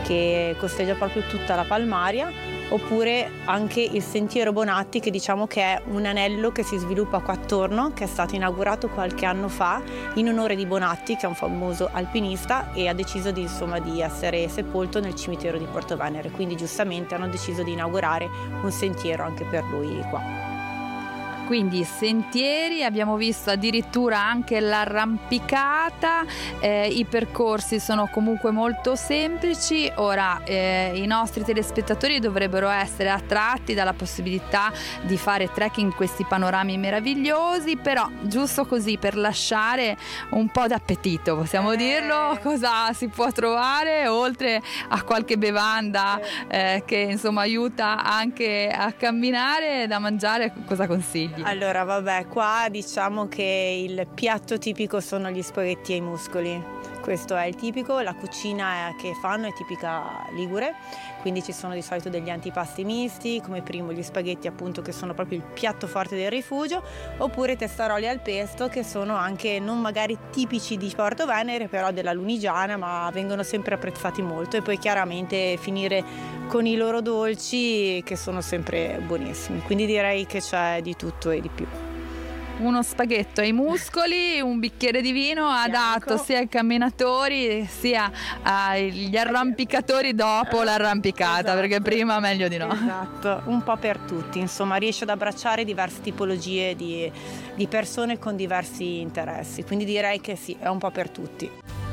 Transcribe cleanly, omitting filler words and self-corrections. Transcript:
che costeggia proprio tutta la Palmaria, oppure anche il Sentiero Bonatti, che diciamo che è un anello che si sviluppa qua attorno, che è stato inaugurato qualche anno fa in onore di Bonatti, che è un famoso alpinista e ha deciso di essere sepolto nel cimitero di Portovenere, quindi giustamente hanno deciso di inaugurare un sentiero anche per lui qua. Quindi sentieri, abbiamo visto addirittura anche l'arrampicata, i percorsi sono comunque molto semplici. Ora i nostri telespettatori dovrebbero essere attratti dalla possibilità di fare trekking in questi panorami meravigliosi, però giusto così per lasciare un po' d'appetito, possiamo dirlo, cosa si può trovare oltre a qualche bevanda che insomma aiuta anche a camminare, da mangiare, cosa consigli? Allora vabbè, qua diciamo che il piatto tipico sono gli spaghetti ai muscoli, questo è il tipico. La cucina che fanno è tipica ligure, quindi ci sono di solito degli antipasti misti, come primo gli spaghetti appunto, che sono proprio il piatto forte del rifugio, oppure testaroli al pesto, che sono anche non magari tipici di Portovenere, però della Lunigiana, ma vengono sempre apprezzati molto. E poi chiaramente finire con i loro dolci, che sono sempre buonissimi, quindi direi che c'è di tutto e di più. Uno spaghetto ai muscoli, un bicchiere di vino adatto sia ai camminatori sia agli arrampicatori dopo l'arrampicata, esatto, perché prima meglio di no. Esatto, un po' per tutti, insomma riesce ad abbracciare diverse tipologie di persone con diversi interessi, quindi direi che sì, è un po' per tutti.